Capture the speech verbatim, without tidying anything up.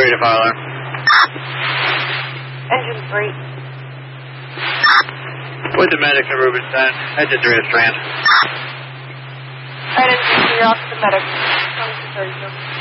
ready to fire alarm. Engine three. With the medic to Rubenstein. Engine three to Strand. Alright, engine three, you're off to the medic. twenty-two thirty-two.